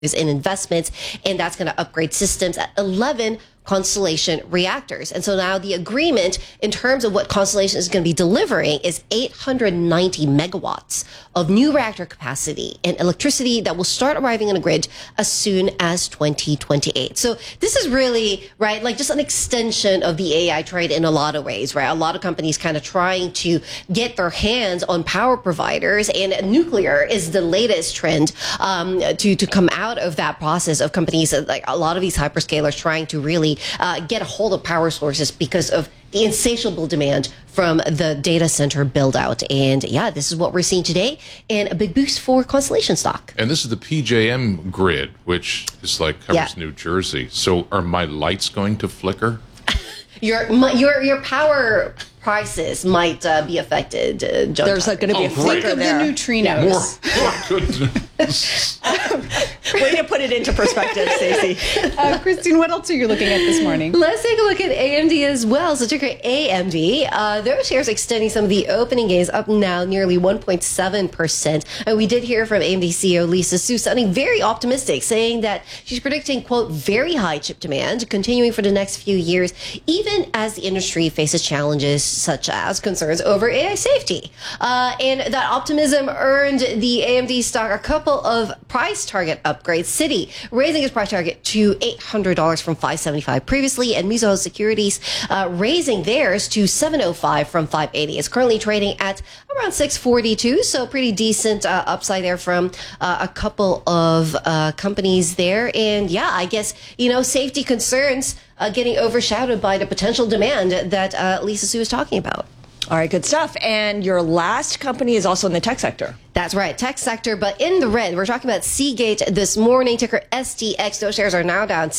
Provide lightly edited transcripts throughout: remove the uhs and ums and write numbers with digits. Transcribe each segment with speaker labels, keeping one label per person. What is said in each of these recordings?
Speaker 1: in investments, and that's going to upgrade systems at 11 Constellation reactors. And so now the agreement in terms of what Constellation is going to be delivering is 890 megawatts of new reactor capacity and electricity that will start arriving on the grid as soon as 2028. So this is really, right, like just an extension of the AI trade in a lot of ways, right? A lot of companies kind of trying to get their hands on power providers, and nuclear is the latest trend to come out of that process of companies, like a lot of these hyperscalers trying to really get a hold of power sources because of the insatiable demand from the data center build out. And yeah, this is what we're seeing today, and a big boost for Constellation stock.
Speaker 2: And this is the PJM grid, which is like covers New Jersey. So are my lights going to flicker?
Speaker 1: Your power prices might be affected. John
Speaker 3: There's going to be a flicker there.
Speaker 4: The neutrinos.
Speaker 3: Way to put it into perspective, Stacey.
Speaker 4: Christine, what else are you looking at this morning?
Speaker 1: Let's take a look at AMD as well. So ticker AMD, their shares extending some of the opening gains, up now nearly 1.7%. And we did hear from AMD CEO Lisa Su sounding very optimistic, saying that she's predicting, quote, very high chip demand continuing for the next few years, even as the industry faces challenges such as concerns over AI safety. And that optimism earned the AMD stock a couple of price target upgrades. Citi raising its price target to $800 from $575 previously, and Mizuho Securities raising theirs to $705 from $580. It's currently trading at around $642, so pretty decent upside there from a couple of companies there. And yeah, I guess, safety concerns getting overshadowed by the potential demand that Lisa Su is talking about.
Speaker 3: All right, good stuff. And your last company is also in the tech sector.
Speaker 1: That's right, tech sector, but in the red. We're talking about Seagate this morning, ticker STX. Those shares are now down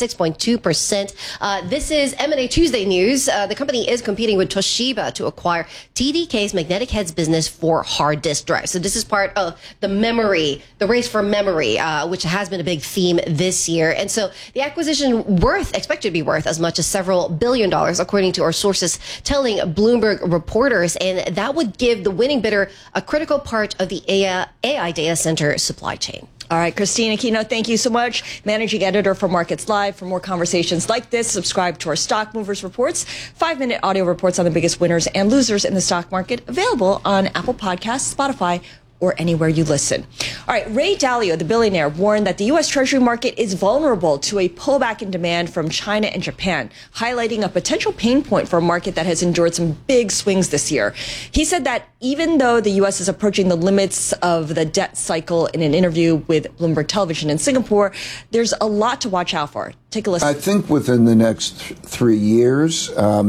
Speaker 1: 6.2%. This is M&A Tuesday news. The company is competing with Toshiba to acquire TDK's magnetic heads business for hard disk drives. So this is part of the race for memory, which has been a big theme this year. And so the acquisition expected to be worth as much as several $billion, according to our sources telling Bloomberg reporters. And that would give the winning bidder a critical part of the AI data center supply chain.
Speaker 3: All right, Christina Aquino, thank you so much. Managing editor for Markets Live. For more conversations like this, subscribe to our Stock Movers Reports, 5-minute audio reports on the biggest winners and losers in the stock market, available on Apple Podcasts, Spotify, or anywhere you listen. All right, Ray Dalio, the billionaire, warned that the U.S. Treasury market is vulnerable to a pullback in demand from China and Japan, highlighting a potential pain point for a market that has endured some big swings this year. He said that even though the U.S. is approaching the limits of the debt cycle in an interview with Bloomberg Television in Singapore, there's a lot to watch out for. Take a listen.
Speaker 5: I think within the next 3 years,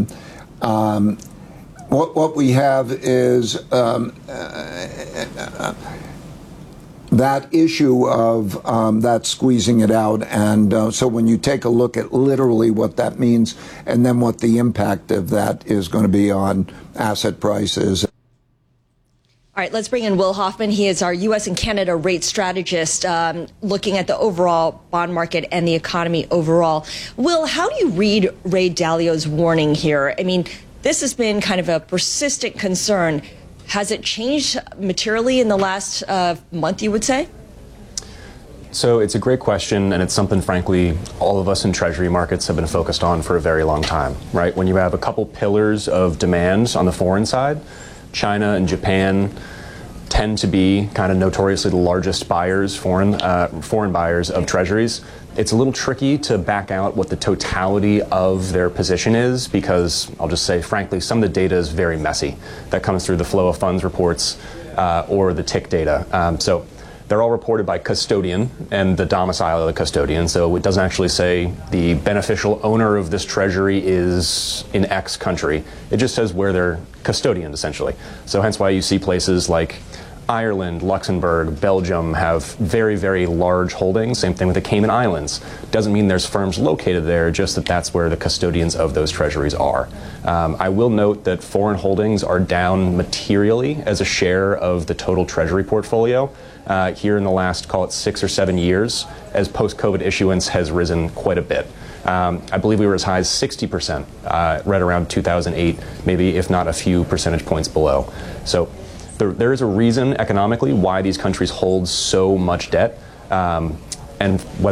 Speaker 5: what we have is that issue of that squeezing it out. And so when you take a look at literally what that means and then what the impact of that is going to be on asset prices.
Speaker 3: All right, let's bring in Will Hoffman. He is our U.S. and Canada rate strategist, looking at the overall bond market and the economy overall. Will, how do you read Ray Dalio's warning here? I mean, this has been kind of a persistent concern. Has it changed materially in the last month, you would say?
Speaker 6: So it's a great question, and it's something, frankly, all of us in Treasury markets have been focused on for a very long time, right? When you have a couple pillars of demand on the foreign side, China and Japan tend to be kind of notoriously the largest buyers, foreign buyers of Treasuries. It's a little tricky to back out what the totality of their position is because, I'll just say, frankly, some of the data is very messy. That comes through the flow of funds reports or the TIC data. So they're all reported by custodian and the domicile of the custodian. So it doesn't actually say the beneficial owner of this treasury is in X country. It just says where they're custodian, essentially. So hence why you see places like Ireland, Luxembourg, Belgium have very, very large holdings. Same thing with the Cayman Islands. Doesn't mean there's firms located there, just that that's where the custodians of those treasuries are. I will note that foreign holdings are down materially as a share of the total treasury portfolio here in the last, call it 6 or 7 years, as post-COVID issuance has risen quite a bit. I believe we were as high as 60% right around 2008, maybe if not a few percentage points below. So there is a reason economically why these countries hold so much debt. And and whether